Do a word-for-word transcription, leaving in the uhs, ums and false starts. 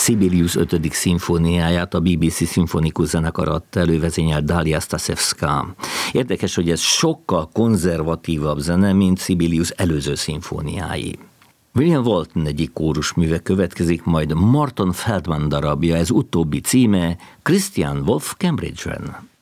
Sibelius ötödik szimfóniáját a bé bé cé szimfonikus zenekar adta elő, vezényelt Dalia Stasevska. Érdekes, hogy ez sokkal konzervatívabb zene, mint Sibelius előző szimfóniái. William Walton egyik kórusműve következik, majd Morton Feldman darabja, ez utóbbi címe Christian Wolff Cambridge-en.